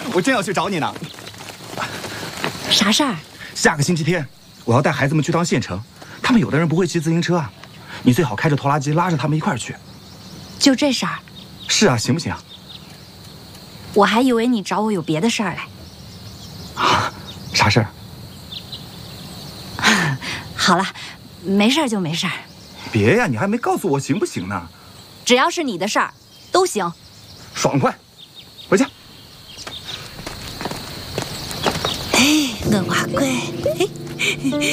我正要去找你呢。 啥事儿？ 下个星期天，我要带孩子们去趟县城，他们有的人不会骑自行车啊，你最好开着拖拉机拉着他们一块儿去。 就这事儿？ 是啊，行不行啊？ 我还以为你找我有别的事儿嘞。 啊，啥事儿？ 好了，没事儿就没事儿。 别呀，你还没告诉我行不行呢？ 只要是你的事儿，都行。 爽快，回家。 我话乖。